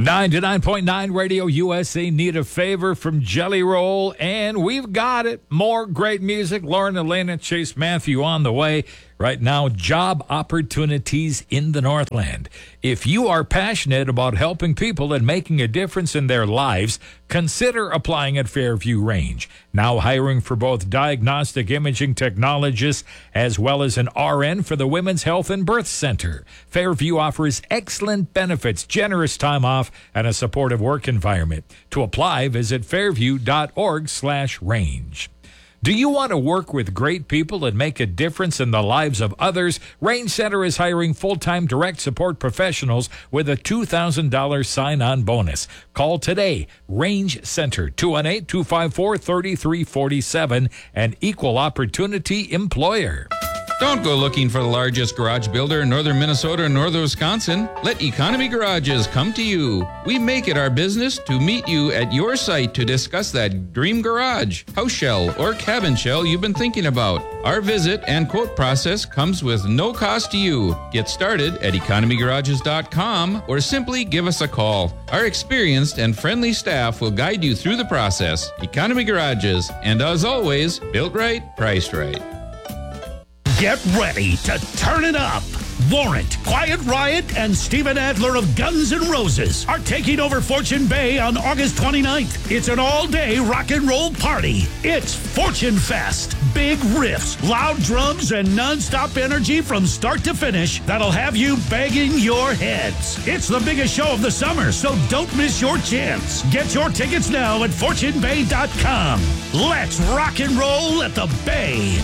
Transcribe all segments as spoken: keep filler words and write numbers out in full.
ninety-nine point nine Radio U S A need a favor from Jelly Roll, and we've got it. More great music. Lauren, Elena, Chase Matthew on the way. Right now, job opportunities in the Northland. If you are passionate about helping people and making a difference in their lives, consider applying at Fairview Range. Now hiring for both diagnostic imaging technologists as well as an R N for the Women's Health and Birth Center. Fairview offers excellent benefits, generous time off, and a supportive work environment. To apply, visit fairview.org slash range. Do you want to work with great people and make a difference in the lives of others? Range Center is hiring full-time direct support professionals with a two thousand dollars sign-on bonus. Call today. Range Center, two one eight, two five four, three three four seven, an equal opportunity employer. Don't go looking for the largest garage builder in northern Minnesota or northern Wisconsin. Let Economy Garages come to you. We make it our business to meet you at your site to discuss that dream garage, house shell, or cabin shell you've been thinking about. Our visit and quote process comes with no cost to you. Get started at economy garages dot com or simply give us a call. Our experienced and friendly staff will guide you through the process. Economy Garages, and as always, built right, priced right. Get ready to turn it up. Warrant, Quiet Riot, and Steven Adler of Guns N' Roses are taking over Fortune Bay on August twenty-ninth. It's an all-day rock and roll party. It's Fortune Fest. Big riffs, loud drums, and non-stop energy from start to finish that'll have you banging your heads. It's the biggest show of the summer, so don't miss your chance. Get your tickets now at fortune bay dot com. Let's rock and roll at the Bay.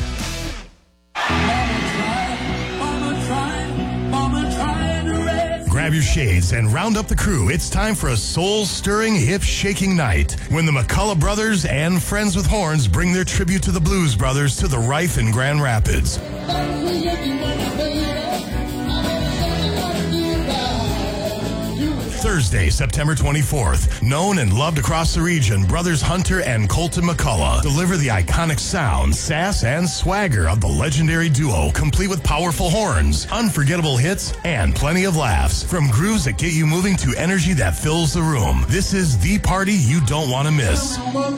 Grab your shades and round up the crew. It's time for a soul-stirring, hip-shaking night when the McCullough Brothers and Friends with Horns bring their tribute to the Blues Brothers to the Rife in Grand Rapids. Thursday, September twenty-fourth. Known and loved across the region, Brothers Hunter and Colton McCullough deliver the iconic sound, sass, and swagger of the legendary duo, complete with powerful horns, unforgettable hits, and plenty of laughs. From grooves that get you moving to energy that fills the room. This is the party you don't want to miss.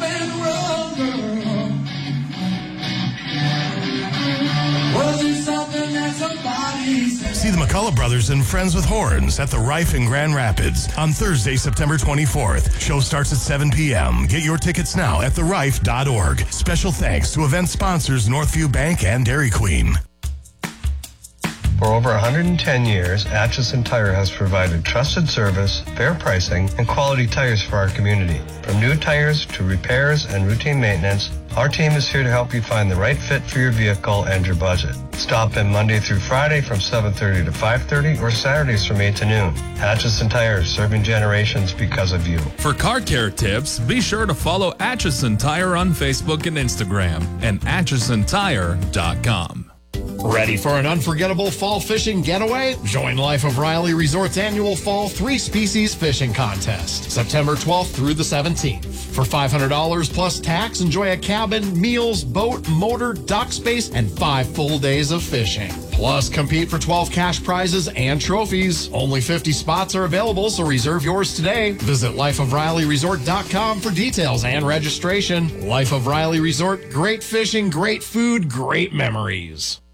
See the McCullough Brothers and Friends with Horns at the Rife in Grand Rapids on Thursday, September twenty-fourth. Show starts at seven p.m. Get your tickets now at the rife dot org. Special thanks to event sponsors Northview Bank and Dairy Queen. For over one hundred ten years, Atchison Tire has provided trusted service, fair pricing, and quality tires for our community. From new tires to repairs and routine maintenance, our team is here to help you find the right fit for your vehicle and your budget. Stop in Monday through Friday from seven thirty to five thirty or Saturdays from eight to noon. Atchison Tires, serving generations because of you. For car care tips, be sure to follow Atchison Tire on Facebook and Instagram and atchison tire dot com. Ready for an unforgettable fall fishing getaway? Join Life of Riley Resort's annual fall three-species fishing contest, September twelfth through the seventeenth. For five hundred dollars plus tax, enjoy a cabin, meals, boat, motor, dock space, and five full days of fishing. Plus, compete for twelve cash prizes and trophies. Only fifty spots are available, so reserve yours today. Visit life of riley resort dot com for details and registration. Life of Riley Resort, great fishing, great food, great memories.